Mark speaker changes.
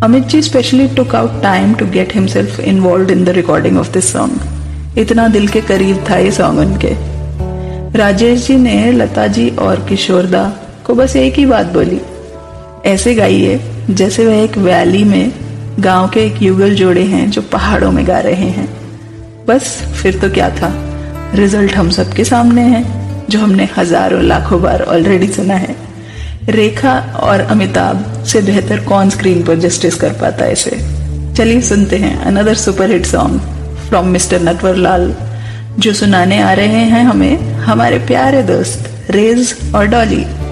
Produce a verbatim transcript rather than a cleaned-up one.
Speaker 1: Amit ji specially took out time to get himself involved in the recording of this song. इतना दिल के करीब था ये सॉन्ग उनके। राजेश जी ने लता जी और किशोरदा को बस एक ही बात बोली, ऐसे गाइए जैसे वह एक वैली में गांव के एक युगल जोड़े हैं जो पहाड़ों में गा रहे हैं। बस फिर तो क्या था, रिजल्ट हम सबके सामने है, जो हमने हजारों लाखों बार ऑलरेडी सुना है। रेखा और अमिताभ से बेहतर कौन स्क्रीन पर जस्टिस कर पाता है इसे। चलिए सुनते हैं another superhit song from mister Natwar Lal, जो सुनाने आ रहे हैं हमें हमारे प्यारे दोस्त रेज और डॉली।